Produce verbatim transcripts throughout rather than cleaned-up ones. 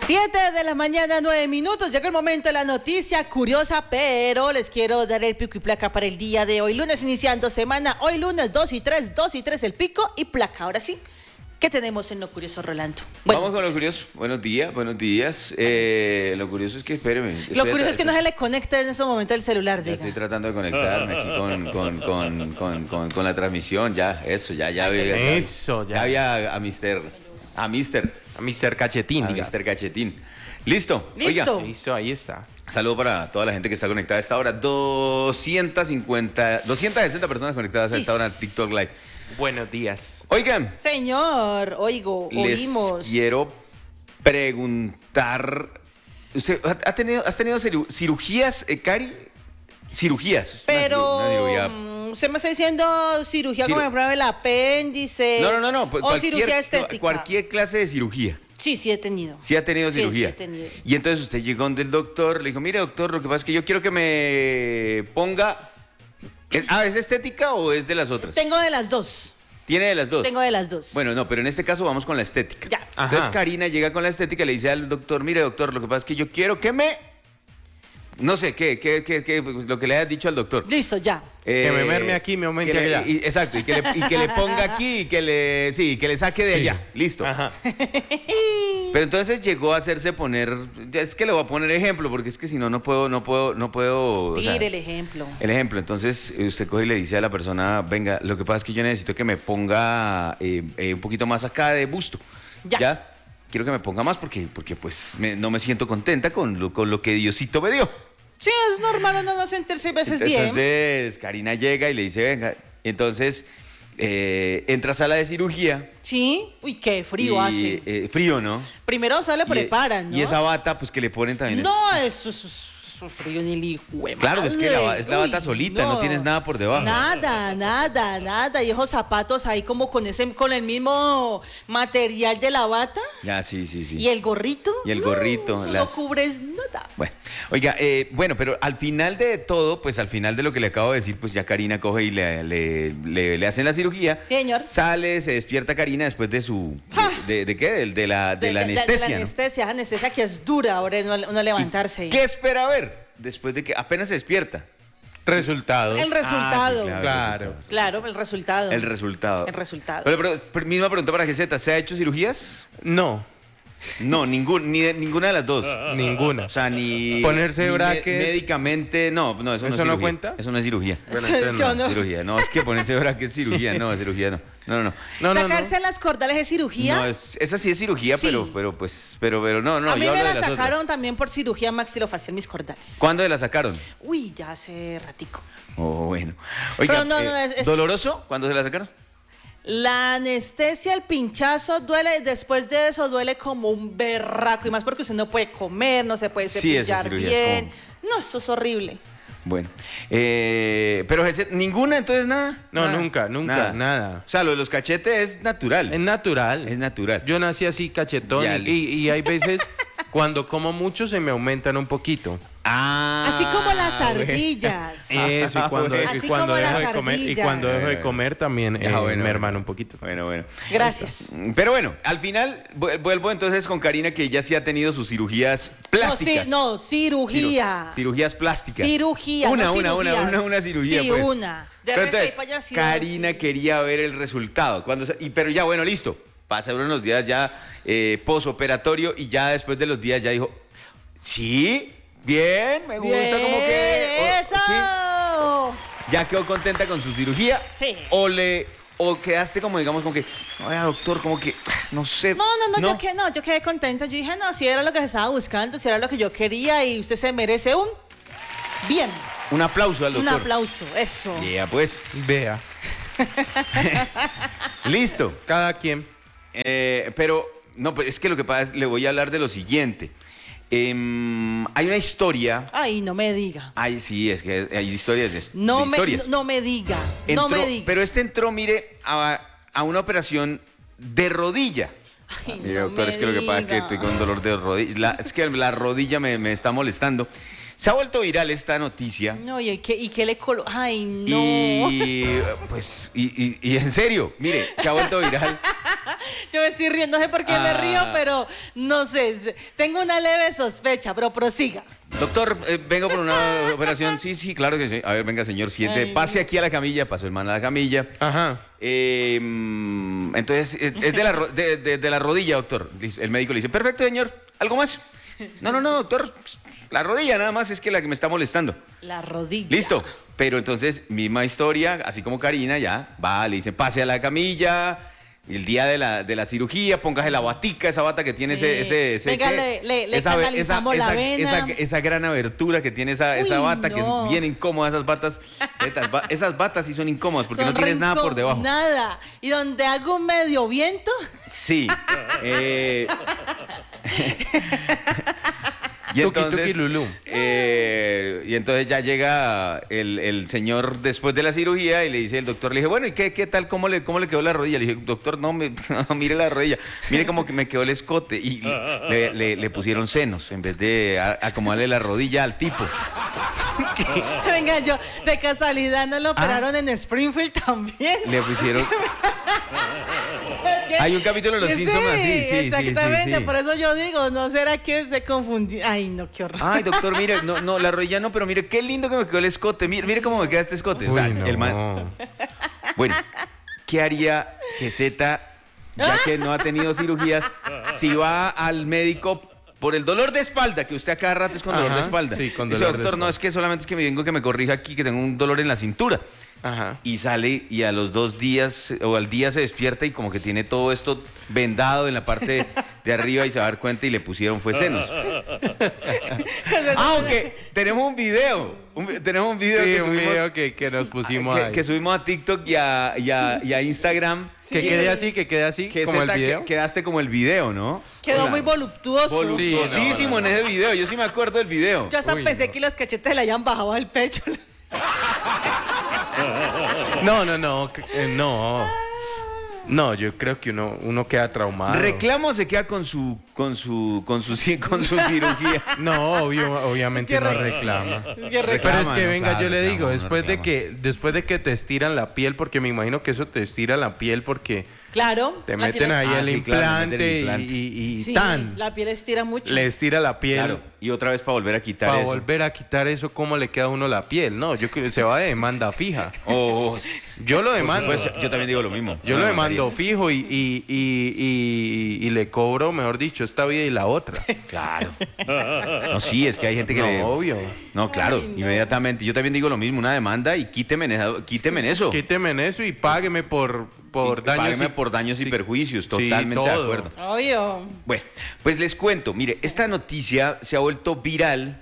Siete de la mañana, nueve minutos. Llega el momento de la noticia curiosa, pero les quiero dar el pico y placa para el día de hoy. Lunes iniciando semana. Hoy lunes dos y tres, dos y tres el pico y placa. Ahora sí, ¿qué tenemos en lo curioso, Rolando? Buenos Vamos con días. Lo curioso. Buenos días, buenos días. Eh, lo curioso es que, espéreme. Lo curioso es que no se le conecte en ese momento el celular, diga. Estoy tratando de conectarme aquí con, con, con, con, con, con la transmisión. Ya, eso, ya, ya. Eso, ya. Ya había a mister A mister A mister Cachetín, A diga. mister Cachetín. ¿Listo? Listo. Oiga. Listo, ahí está. Saludo para toda la gente que está conectada a esta hora. doscientas cincuenta, doscientas sesenta personas conectadas a esta hora en TikTok Live. Buenos días. Oigan. Señor, oigo, les oímos. quiero preguntar. ¿Usted ha tenido, has tenido cirugías, eh, Cari? Cirugías. Pero, una cirugía. ¿usted me está diciendo cirugía Ciru... como por ejemplo el apéndice? No, no, no, no. O cualquier, cirugía estética. Cualquier clase de cirugía. Sí, sí he tenido. Sí ha tenido sí, cirugía. Sí he tenido. Y entonces usted llegó donde el doctor, le dijo, mire doctor, lo que pasa es que yo quiero que me ponga... Ah, ¿es estética o es de las otras? Tengo de las dos. ¿Tiene de las dos? Tengo de las dos. Bueno, no, pero en este caso vamos con la estética. Ya. Entonces Ajá. Karina llega con la estética y le dice al doctor, mire doctor, lo que pasa es que yo quiero que me... No sé, ¿qué, qué, qué, qué lo que le hayas dicho al doctor? Listo, ya. Eh, Que me merme aquí, me aumente que le- allá. y- exacto, y que, le, y que le ponga aquí y que le, sí, que le saque de Sí. allá. Listo. Ajá. Pero entonces llegó a hacerse poner, es que le voy a poner ejemplo, porque es que si no, no puedo, no puedo, no puedo. o sea, Tire el ejemplo. el ejemplo, entonces eh, usted coge y le dice a la persona, venga, lo que pasa es que yo necesito que me ponga eh, eh, un poquito más acá de busto. Ya. Quiero que me ponga más porque, porque pues me- no me siento contenta con lo, con lo que Diosito me dio. Sí, es normal uno no sentirse veces bien. Entonces Karina llega y le dice, venga, entonces eh, entra a sala de cirugía. Sí. Uy, qué frío y, hace. eh, frío, ¿no? Primero se le Y- preparan, ¿no? Y esa bata, pues que le ponen también. es- No, eso es, eso es frío ni el hijo de Claro, es que la, ba- madre. es la bata Uy, solita, no. tienes nada por debajo. Nada, nada, nada. Y esos zapatos ahí como con ese, con el mismo material de la bata. Ya, sí, sí, sí. Y el gorrito. Y el no, gorrito, eso las- no cubres nada. Bueno, oiga, eh, bueno, pero al final de todo, pues al final de lo que le acabo de decir, pues ya Karina coge y le, le, le- le hacen la cirugía. Señor. Sale, se despierta Karina después de su... ¡Ja! ¿De, de, de qué? De, de la, de la anestesia, De la ¿no? anestesia, esa anestesia que es dura ahora uno, uno levantarse. ¿Qué espera ver después de que apenas se despierta? Resultados. El resultado. Ah, sí, Claro. Claro, el resultado. El resultado. El resultado. Pero, pero, pero, misma pregunta para G Z, ¿se ha hecho cirugías? No, No, ningún, ni de- ninguna de las dos. ninguna. O sea, ni... Ponerse ni me- brackets. médicamente, no, no, eso no es ¿Eso no cirugía. cuenta? Eso no es cirugía. Bueno, Sí, entonces sí o no. no. Cirugía, no, es que ponerse brackets es cirugía, no, cirugía no. No, no, no. No, no, Sacarse no. las cordales es cirugía. No, es- esa sí es cirugía, Sí. pero, pero, pues, pero, pero, no, no, a mí yo me hablo la de las sacaron otras. también por cirugía maxilofacial mis cordales. ¿Cuándo la sacaron? Uy, ya hace ratico. Oh, bueno. Oiga, Pero no, no, eh, es- es- ¿doloroso cuándo se la sacaron? La anestesia, el pinchazo duele, después de eso duele como un berraco y más porque usted no puede comer, no se puede Sí, esa cepillar cirugía es bien. No, eso es horrible. Bueno. Eh, pero G Z, ninguna, entonces nada. No, Nada. nunca, nunca, nada. O sea, lo de los cachetes es natural. Es natural. Es natural. Yo nací así cachetón Ya, y, listo. y hay veces cuando como mucho se me aumentan un poquito. Ah, Así como las bueno. ardillas. Eso, y cuando, bueno. y Así cuando como dejo las de comer, y ardillas. cuando dejo de Bueno. comer también eh, Ah, bueno, me hermano bueno. un poquito. Bueno, bueno. Gracias. Pero bueno, al final vu- vuelvo entonces con Karina, que ella sí ha tenido sus cirugías No, plásticas. sí, no, cirugía. Ciru- cirugías plásticas. Cirugía. Una, no una, una, cirugías. una, una cirugía. Sí, pues. una. De Pero resto, entonces, ahí para allá sí, no, Karina sí. quería ver el resultado. Cuando se- y, pero ya, bueno, listo. Pasaron unos días ya eh, posoperatorio y ya después de los días ya dijo, sí, bien, me gusta Bien, como que... o- ¡eso! sí. ¿Ya quedó contenta con su cirugía? Sí. ¿O le o quedaste como, digamos, como que, oiga, doctor, como que, no sé? No, no, no, yo que no, yo quedé contenta. Yo dije, no, si era lo que se estaba buscando, si era lo que yo quería y usted se merece un bien. Un aplauso al Un doctor. aplauso, eso. Ya, pues. Vea, Listo. cada quien. Eh, pero, no, pues es que lo que pasa es, le voy a hablar de lo siguiente. Em, hay una historia. Ay, no me diga. Ay, sí, es que hay historias de, No de me, historias. no me diga. no Entró- me diga. Pero este entró, mire, a, a una operación de rodilla. Ay, Mire, no doctor, me es que lo que pasa es que diga. estoy con dolor de rodilla. La- es que la rodilla me, me está molestando. Se ha vuelto viral esta noticia. No, ¿y qué, y qué le colo? Ay, no. Y pues, y, y- y en serio, mire, se ha vuelto viral. Yo me estoy riendo, no sé por qué me Ah. río, pero No sé, se- tengo una leve sospecha, pero prosiga. Doctor, eh, vengo por una operación. Sí, sí, claro que sí. A ver, venga, señor, siete. Ay, Pase no. aquí a la camilla. Pasó el man a la camilla. Ajá. Eh, mm, entonces, eh, es de la, ro- de, de- de la rodilla, doctor. Dice- El médico le dice, perfecto, señor. ¿Algo más? No, no, no, doctor. La rodilla nada más es que la que me está molestando. La rodilla. Listo. Pero entonces, misma historia, así como Karina, ya va, le dicen, pase a la camilla. El día de la, de la cirugía, póngase la batica, esa bata que tiene Sí. ese... ese, ese Venga, ¿qué? le- le- le esa, ve- canalizamos la esa, vena. Esa, esa gran abertura que tiene esa, esa Uy, bata, que no. es bien incómoda, esas batas. Estas ba- esas batas sí son incómodas porque Son no tienes nada por rincón- debajo. Nada. Y donde hago un medio viento, Sí. eh, y Tuki, entonces, tuki, lulú. eh, y entonces ya llega el, el señor después de la cirugía y le dice el doctor, le dije, bueno, ¿y qué, qué tal? ¿Cómo le, cómo le quedó la rodilla? Le dije, doctor, no, me, no, mire la rodilla, mire cómo que me quedó el escote. Y le, le- le pusieron senos en vez de a- acomodarle la rodilla al tipo. venga, yo, de casualidad no lo operaron en Springfield también. Le pusieron... Es que- Hay un capítulo de Los Sí, Simpsons así, sí, sí, exactamente, sí, sí. por eso yo digo, ¿no será que se confundió? Ay, no, qué horror. Ay, doctor, mire, no, no, la rodilla no, pero mire, qué lindo que me quedó el escote. Mire, mire cómo me queda este escote. O sea, Uy, no. el man- Bueno, ¿qué haría Geseta, ya que no ha tenido cirugías, si va al médico por el dolor de espalda, que usted a cada rato es con dolor Ajá, de espalda? sí, con Dice, dolor de doctor, no, espalda. es que solamente es que me vengo que me corrija aquí, que tengo un dolor en la cintura. Ajá. Y sale y a los dos días o al día se despierta y como que tiene todo esto vendado en la parte de arriba y se va a dar cuenta y le pusieron fue senos. Ah, aunque tenemos un video, un- tenemos un video Sí, que un subimos, video que, que nos pusimos que, ahí. que subimos a TikTok y a, y a- y a Instagram. Que quede así, que quede así, Que como el Zeta, que- video. quedaste como el video, ¿no? Quedó Hola. muy voluptuoso. Sí, Voluptuosísimo no, no, no. en ese video. Yo sí me acuerdo del video. Yo hasta Uy, pensé no. que los cachetes le hayan bajado al pecho. No, no, no, que- eh, no. No, yo creo que uno, uno queda traumado. Reclamo se queda con su con su con su ci- con su cirugía. No, obvio, obviamente Es que no re- reclama. Es que Pero Reclama, es que no, venga, claro, yo le reclama, digo, no después de reclama. que después de que te estiran la piel, porque me imagino que eso te estira la piel porque Claro. te la meten piel es- ahí Ah, el, sí, claro, le meten el implante implante. y, y- y Sí, tan la piel estira mucho. le estira la piel. Claro. Y otra vez para volver a quitar Para eso. volver a quitar eso, ¿cómo le queda a uno la piel? No, yo creo que se va de demanda fija. Oh, sí. Yo lo Por demando. supuesto, yo también digo lo mismo. Yo No lo me demando mataría. fijo y, y, y, y- y le cobro, mejor dicho, esta vida y la otra. Claro. No, sí, es que hay gente que No, le... obvio. No, claro, Ay, no. inmediatamente. Yo también digo lo mismo, una demanda y quíteme en, esa- quíteme en eso. Quíteme en eso y págueme por, por Y daños. págueme y- por daños y sí. perjuicios, Sí, totalmente de todo. acuerdo. Obvio. Bueno, pues les cuento, mire, esta noticia se ha vuelto viral,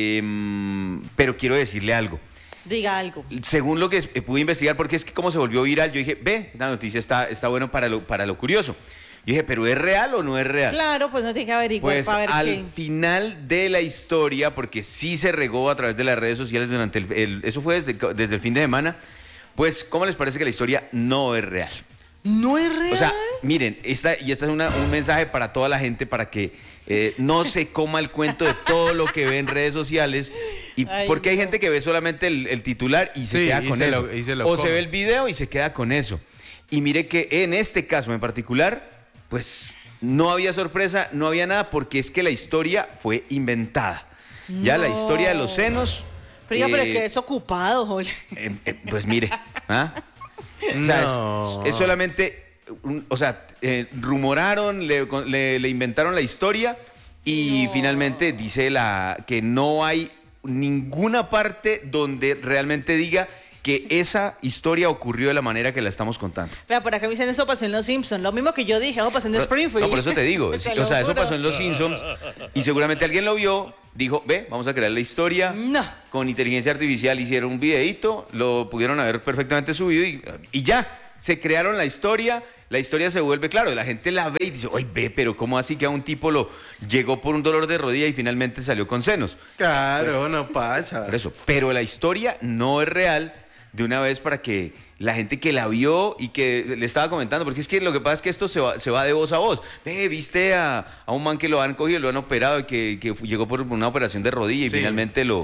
em, pero quiero decirle algo. Diga algo. Según lo que eh, pude investigar, porque es que como se volvió viral, yo dije, ve, esta noticia está, está bueno para lo, para lo curioso. Yo dije, ¿pero es real o no es real? Claro, pues no tiene que averiguar Pues para ver al qué. final de la historia, porque sí se regó a través de las redes sociales durante el, el- eso fue desde, desde el fin de semana, pues ¿cómo les parece que la historia no es real? No es real. O sea, miren, esta, y este es una- un mensaje para toda la gente para que eh, no se coma el cuento de todo lo que ve en redes sociales. Y Ay, porque hay no. gente que ve solamente el, el titular y se Sí, queda y con se eso. lo- y se lo o se come. ve el video y se queda con eso. Y mire que en este caso en particular, pues no había sorpresa, no había nada, porque es que la historia fue inventada. Ya la No. historia de los senos. Pero, diga, pero eh, que es ocupado, Jole. eh, eh, pues mire, ¿ah? O sea, es- No. es, solamente, un- o sea, eh, rumoraron, le, con- le- le inventaron la historia y No. finalmente dice la que no hay ninguna parte donde realmente diga que esa historia ocurrió de la manera que la estamos contando. Vea, por acá me dicen, eso pasó en Los Simpsons. Lo mismo que yo dije, eso pasó en Springfield. No, por eso te digo. Te sí, lo o sea, eso juro. pasó en Los Simpsons y seguramente alguien lo vio, dijo, ve, vamos a crear la historia. No. Con inteligencia artificial hicieron un videíto, lo pudieron haber perfectamente subido y, y ya, se crearon la historia. La historia se vuelve, claro, la gente la ve y dice, oye, ve, pero ¿cómo así que a un tipo lo llegó por un dolor de rodilla y finalmente salió con senos? Claro, no pasa. Por eso, pero la historia no es real, de una vez para que la gente que la vio y que le estaba comentando, porque es que lo que pasa es que esto se va, se va de voz a voz. Ve, viste a, a un man que lo han cogido, lo han operado y que, que llegó por una operación de rodilla y Sí. finalmente lo,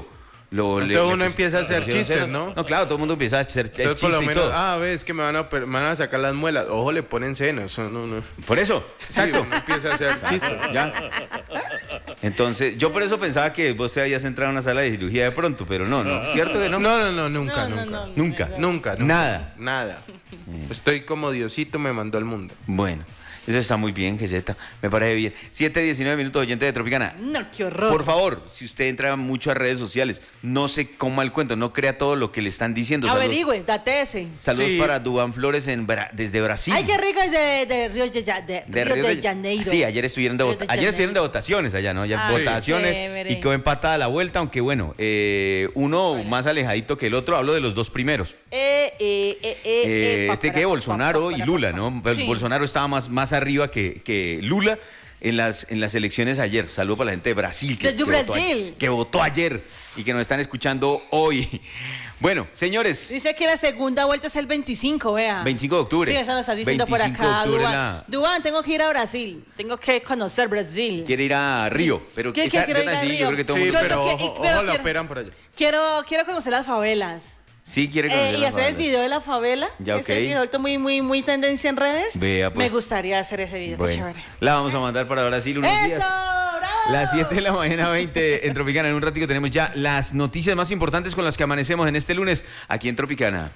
Lo, Entonces uno empieza a hacer pusieron chistes, cero. ¿no? No, claro, todo el mundo empieza a hacer Entonces, chistes por lo y menos, todo. ah, ves que me van a, oper- me van a sacar las muelas. Ojo, le ponen senos. No, no. Por eso, exacto. Sí, uno empieza a hacer chistes. Ya. Entonces, yo por eso pensaba que vos te habías entrado a una sala de cirugía de pronto, pero no, ¿no? ¿Cierto que no? No, no, no, nunca, No, no, nunca. no, Nunca. Nunca, nunca. Nada. Nada. Estoy como Diosito me mandó al mundo. Bueno, eso está muy bien, Geseta. Me parece bien. siete diecinueve minutos, oyente de Tropicana. No, qué horror. Por favor, si usted entra mucho a redes sociales, no se coma el cuento, no crea todo lo que le están diciendo. Saludos, Averigüe, date ese. saludos Sí. para Duván Flores en Bra- desde Brasil. Ay, qué rico es de, de Río de, Ja- de, De Río Río de Janeiro. Sí, ayer estuvieron de, Río vota- de ayer estuvieron de Janeiro. votaciones allá, ¿no? Ya Ah, votaciones chévere. y quedó empatada la vuelta, aunque bueno, eh, uno más alejadito que el otro. Hablo de los dos primeros. Eh, eh, eh, eh, Eh, eh, pa, este para, que pa, Bolsonaro pa, y para, Lula, pa, ¿no? pa. Sí. Bolsonaro estaba más, más arriba que, que Lula en las, en las elecciones ayer. Saludo para la gente de Brasil que, Desde que votó Brasil. ayer, que votó ayer y que nos están escuchando hoy. Bueno, señores, Dice que la segunda vuelta es el veinticinco, vea. veinticinco de octubre. Sí, eso nos está diciendo por veinticinco de acá, octubre Duan. la- Duan, tengo que ir a Brasil. Tengo que conocer Brasil. quiere ir a Río, pero ¿Qué- esa- qué quiere yo ir a sí, yo Río? creo que todo el Sí, mundo- Yo- pero yo- ojo, pero ojo, la quiero- operan por allá. Quiero, quiero conocer las favelas. sí quiere Eh, conocer y las hacer el favelas. video de la favela. Ya, Ese ok. es vuelto muy, muy, muy tendencia en redes. Vea, pues. Me gustaría hacer ese video. Qué Bueno, chévere. la vamos a mandar para Brasil unos ¡Eso! días. ¡Bravo! Las siete de la mañana, veinte en Tropicana. En un ratito tenemos ya las noticias más importantes con las que amanecemos en este lunes aquí en Tropicana.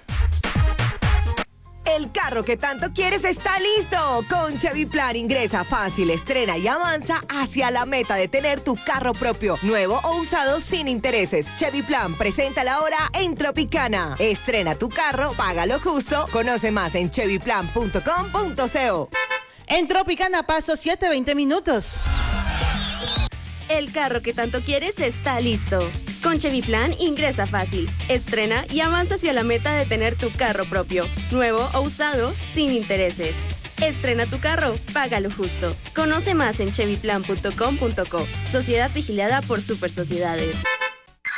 El carro que tanto quieres está listo. Con Chevy Plan ingresa fácil, estrena y avanza hacia la meta de tener tu carro propio, nuevo o usado sin intereses. Chevy Plan presenta la hora en Tropicana. Estrena tu carro, págalo justo. Conoce más en chevy plan punto com punto co. En Tropicana paso siete, veinte minutos. El carro que tanto quieres está listo. Con Chevy Plan ingresa fácil, estrena y avanza hacia la meta de tener tu carro propio, nuevo o usado, sin intereses. Estrena tu carro, págalo justo. Conoce más en chevy plan punto com punto co. Sociedad vigilada por Super Sociedades.